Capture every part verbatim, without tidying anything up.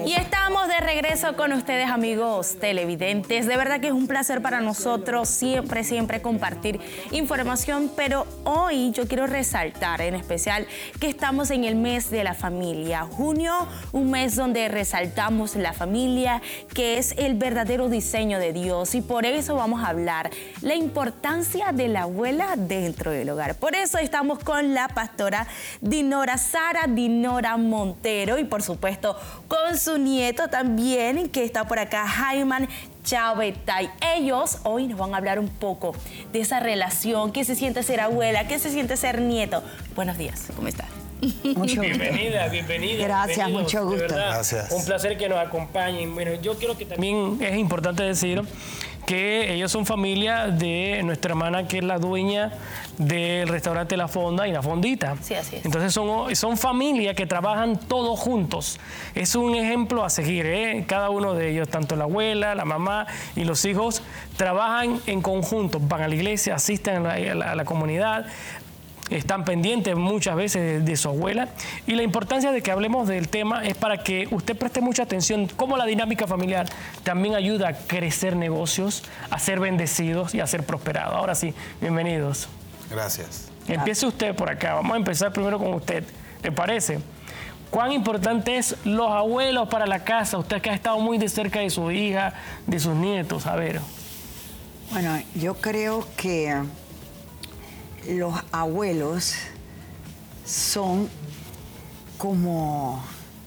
Y estamos de regreso con ustedes, amigos televidentes. De verdad que es un placer para nosotros siempre, siempre compartir información, pero hoy yo quiero resaltar en especial que estamos en el mes de la familia. Junio, un mes donde resaltamos la familia, que es el verdadero diseño de Dios, y por eso vamos a hablar la importancia de la abuela dentro del hogar. Por eso estamos con la pastora Dinora Sara Dinora Montero y por supuesto con su nieto también, que está por acá, Jaiman Chabetay. Ellos hoy nos van a hablar un poco de esa relación, qué se siente ser abuela, qué se siente ser nieto. Buenos días, ¿cómo estás? Mucho bienvenida, bienvenida. Gracias, mucho gusto. Gracias. Un placer que nos acompañen. Bueno, yo creo que también es importante decir que ellos son familia de nuestra hermana, que es la dueña del restaurante La Fonda y La Fondita. Sí, así es. Entonces son, son familias que trabajan todos juntos. Es un ejemplo a seguir, ¿eh? Cada uno de ellos, tanto la abuela, la mamá y los hijos, trabajan en conjunto. Van a la iglesia, asisten a la, a la, a la comunidad, están pendientes muchas veces de, de su abuela, y la importancia de que hablemos del tema es para que usted preste mucha atención cómo la dinámica familiar también ayuda a crecer negocios, a ser bendecidos y a ser prosperados. Ahora sí, bienvenidos. Gracias. Empiece usted por acá. Vamos a empezar primero con usted. ¿Le parece? ¿Cuán importante es los abuelos para la casa? Usted que ha estado muy de cerca de su hija, de sus nietos. A ver. Bueno, yo creo que los abuelos son como...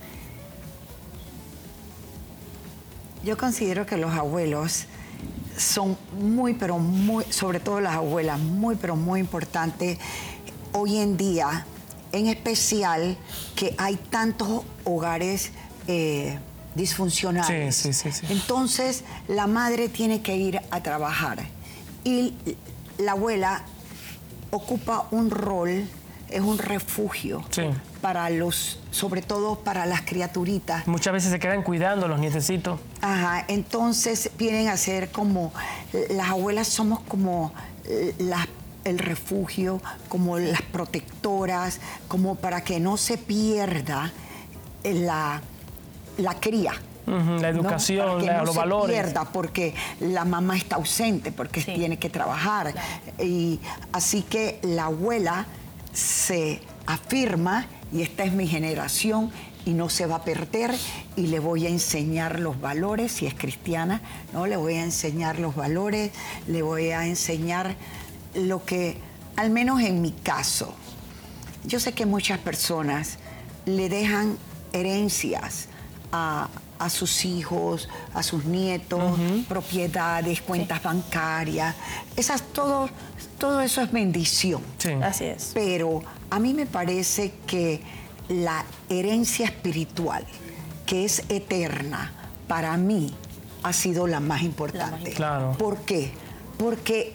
Yo considero que los abuelos son muy, pero muy, sobre todo las abuelas, muy, pero muy importantes hoy en día, en especial que hay tantos hogares eh, disfuncionales. Sí, sí, sí, sí. Entonces, la madre tiene que ir a trabajar y la abuela ocupa un rol, es un refugio, sí, para los, sobre todo para las criaturitas. Muchas veces se quedan cuidando los nietecitos. Ajá, entonces vienen a ser como, las abuelas somos como las, el refugio, como las protectoras, como para que no se pierda la, la cría. Uh-huh, la educación, ¿no? Para que la, no los se valores. pierda porque la mamá está ausente, porque sí, tiene que trabajar. Claro. Y así que la abuela se afirma, y esta es mi generación, y no se va a perder, y le voy a enseñar los valores, si es cristiana, ¿no? Le voy a enseñar los valores, le voy a enseñar lo que, al menos en mi caso, yo sé que muchas personas le dejan herencias a, a sus hijos, a sus nietos, uh-huh, propiedades, cuentas sí, bancarias, esas, todo, todo eso es bendición. Sí. Así es. Pero a mí me parece que la herencia espiritual, que es eterna, para mí ha sido la más importante. Claro. ¿Por qué? Porque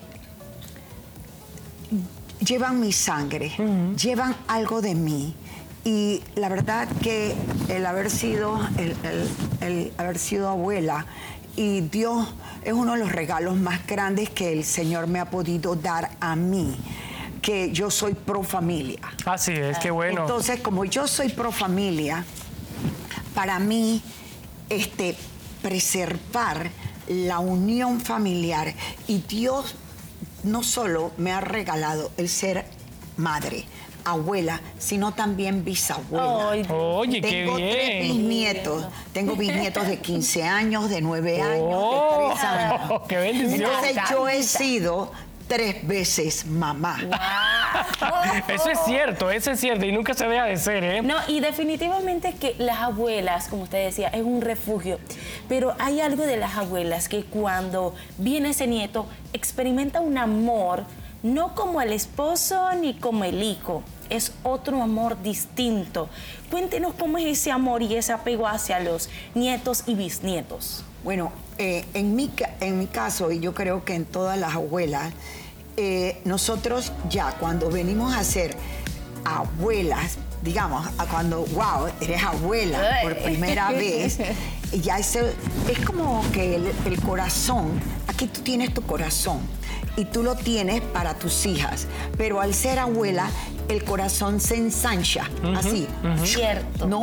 llevan mi sangre, uh-huh, llevan algo de mí. Y la verdad que el haber sido, el, el, el haber sido abuela, y Dios es uno de los regalos más grandes que el Señor me ha podido dar a mí, que yo soy pro familia. Así es, qué bueno. Entonces, como yo soy pro familia, para mí, este, preservar la unión familiar, y Dios no solo me ha regalado el ser madre, abuela, sino también bisabuela. Ay, oye, tengo qué bien. tres bisnietos. Tengo bisnietos de quince años, de nueve años, oh, de tres años. ¡Qué bendición! Entonces yo he sido tres veces mamá. Wow. Eso es cierto, eso es cierto, y nunca se deja de ser, ¿eh? No, y definitivamente que las abuelas, como usted decía, es un refugio. Pero hay algo de las abuelas que cuando viene ese nieto, experimenta un amor, no como el esposo ni como el hijo, es otro amor distinto. Cuéntenos cómo es ese amor y ese apego hacia los nietos y bisnietos. Bueno, eh, en, mi, en mi caso, y yo creo que en todas las abuelas, eh, nosotros ya cuando venimos a ser abuelas, digamos, a cuando, wow, eres abuela por primera vez, ya es, es como que el, el corazón, aquí tú tienes tu corazón, y tú lo tienes para tus hijas, pero al ser abuela, el corazón se ensancha, uh-huh, así. Uh-huh. Cierto. ¿No?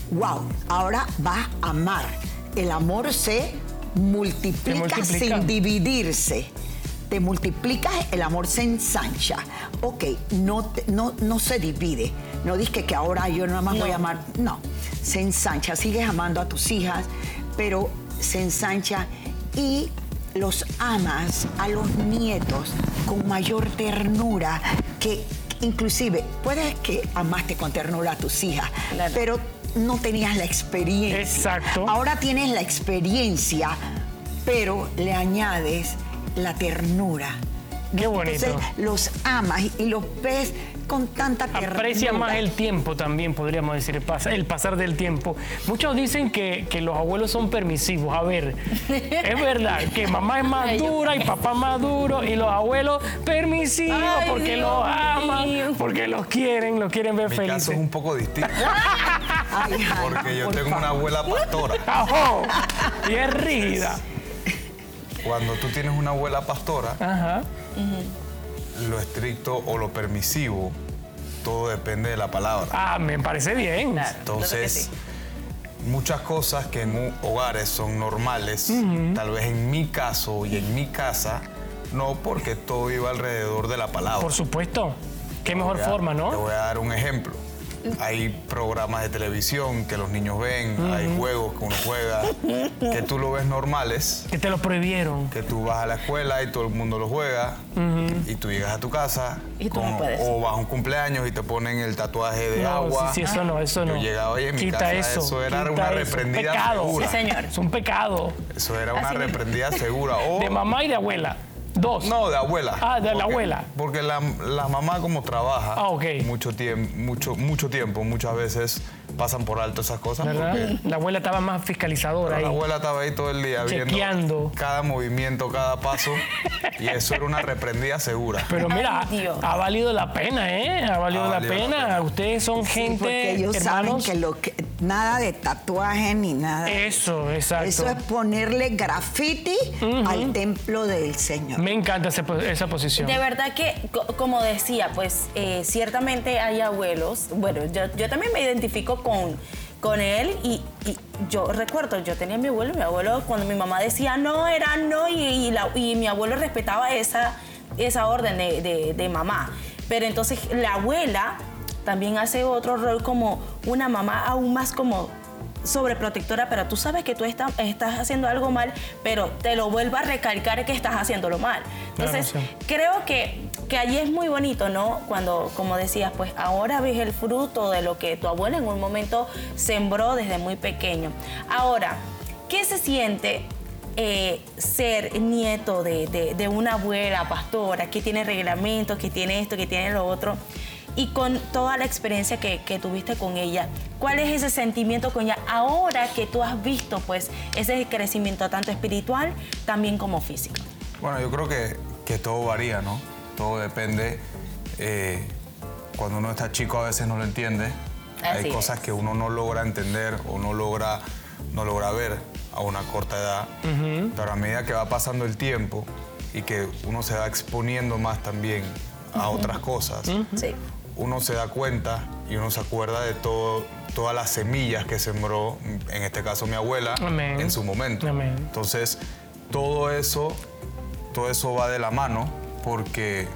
wow, ahora vas a amar. El amor se multiplica, multiplica. sin dividirse. Te multiplicas, el amor se ensancha. Ok, no, te- no, no se divide. No dices que, que ahora yo nada más No. voy a amar. No, se ensancha. Sigues amando a tus hijas, pero se ensancha y los amas a los nietos con mayor ternura que inclusive puedes que amaste con ternura a tus hijas, Claro. pero no tenías la experiencia. Exacto. Ahora tienes la experiencia, pero le añades la ternura. Qué bonito. Entonces los amas y los ves con tanta ternura. Aprecia más el tiempo también, podríamos decir, el pas- el pasar del tiempo. Muchos dicen que, que los abuelos son permisivos. A ver, es verdad que mamá es más Ay, yo dura y papá más duro y los abuelos permisivos Ay, porque Dios los aman, mío. porque los quieren, los quieren ver Mi caso felices. es un poco distinto, Ay, Jaime, porque yo por tengo favor. una abuela pastora. ¡Ajo! Y es rígida. Cuando tú tienes una abuela pastora, Ajá. lo estricto o lo permisivo, todo depende de la palabra. Ah, me parece bien. Claro. Entonces, muchas cosas que en un- hogares son normales, tal vez en mi caso y en mi casa, no, porque todo iba alrededor de la palabra. Por supuesto. Qué Te mejor voy a- forma, Te ¿no? voy a dar un ejemplo. Hay programas de televisión que los niños ven, hay juegos que uno juega, que tú lo ves normales, Que te lo prohibieron. que tú vas a la escuela y todo el mundo lo juega, y tú llegas a tu casa, Y tú no puedes. o vas a un cumpleaños y te ponen el tatuaje de No, agua. sí, sí, eso no, eso Yo no. llegaba y en mi Quita casa eso, eso era quita una eso. reprendida Pecado. segura. Sí, señor. Es un pecado. Eso era una Así mismo. reprendida segura. O- De mamá y de abuela. Dos. No, de abuela. Ah, de la Porque- abuela. Porque la, la mamá como trabaja Ah, ok. mucho tiempo, mucho, mucho tiempo, muchas veces pasan por alto esas cosas. ¿Verdad? porque La abuela estaba más fiscalizadora la ahí. abuela estaba ahí todo el día Chequeando. viendo cada movimiento, cada paso, y eso era una reprendida segura. Pero mira, Ay, Dios. ha valido la pena, ¿eh? Ha valido, Ha la, valido la pena. pena. Ustedes son Sí, gente, porque ellos hermanos. saben que, lo que nada de tatuaje ni nada. Eso, exacto. Eso es ponerle graffiti al templo del Señor. Me encanta ese po- esa posición. De verdad que, co- como decía, pues eh, ciertamente hay abuelos. Bueno, yo, yo también me identifico con, con él y, y yo recuerdo, yo tenía a mi abuelo, mi abuelo cuando mi mamá decía no, era no, y, y la- y mi abuelo respetaba esa, esa orden de, de- de mamá. Pero entonces la abuela también hace otro rol como una mamá aún más como sobreprotectora, pero tú sabes que tú está- estás haciendo algo mal, pero te lo vuelvo a recalcar que estás haciéndolo mal. Entonces, Claro, sí. creo que, que allí es muy bonito, ¿no? Cuando, como decías, pues ahora ves el fruto de lo que tu abuela en un momento sembró desde muy pequeño. Ahora, ¿qué se siente eh, ser nieto de, de- de una abuela pastora que tiene reglamentos, que tiene esto, que tiene lo otro? Y con toda la experiencia que, que tuviste con ella, ¿cuál es ese sentimiento con ella ahora que tú has visto pues ese crecimiento tanto espiritual también como físico? Bueno, yo creo que, que todo varía, ¿no? Todo depende. eh, cuando uno está chico a veces no lo entiende. Así Hay es. cosas que uno no logra entender o no logra, no logra ver a una corta edad. Pero a medida que va pasando el tiempo y que uno se va exponiendo más también a otras cosas, Sí. uno se da cuenta y uno se acuerda de todo, todas las semillas que sembró, en este caso mi abuela, Amén. en su momento. Amén. Entonces, todo eso, todo eso va de la mano porque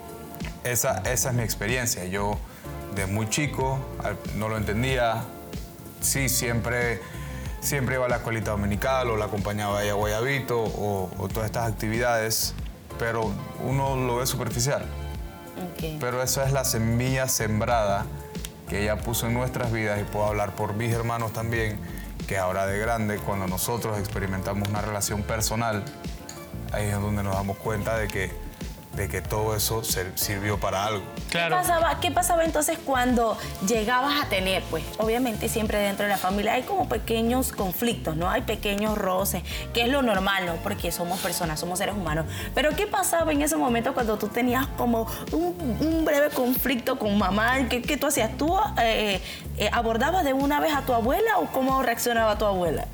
esa, esa es mi experiencia. Yo, de muy chico, al- no lo entendía. Sí, siempre, siempre iba a la escuelita dominical o la acompañaba a ella a Guayabito o, o todas estas actividades, pero uno lo ve superficial. Ok. Pero esa es la semilla sembrada que ella puso en nuestras vidas y puedo hablar por mis hermanos también, que ahora de grande, cuando nosotros experimentamos una relación personal, ahí es donde nos damos cuenta de que, de que todo eso ser- sirvió para algo. Claro. ¿Qué pasaba, ¿Qué pasaba entonces cuando llegabas a tener, pues obviamente siempre dentro de la familia hay como pequeños conflictos, ¿no? Hay pequeños roces, que es lo normal, ¿no? Porque somos personas, somos seres humanos. Pero ¿qué pasaba en ese momento cuando tú tenías como un, un breve conflicto con mamá? ¿Qué, qué tú hacías? ¿Tú eh, eh, abordabas de una vez a tu abuela o cómo reaccionaba tu abuela?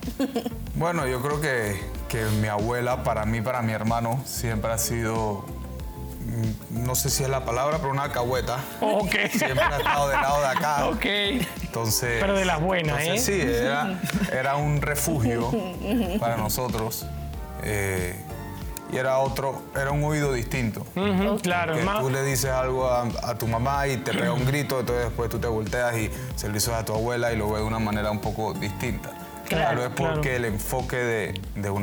Bueno, yo creo que, que mi abuela, para mí, para mi hermano, siempre ha sido no sé si es la palabra, pero una alcahueta. Ok. Siempre ha estado del lado de acá. Ok. Entonces, pero de las buenas, entonces, ¿eh? Sí, era, era un refugio para nosotros. Eh, y era otro, era un oído distinto. Uh-huh, okay. Claro, que más... tú le dices algo a, a tu mamá y te pega un grito, entonces después tú te volteas y se lo dices a tu abuela y lo ves de una manera un poco distinta. Claro, Tal vez porque claro. el enfoque de, de una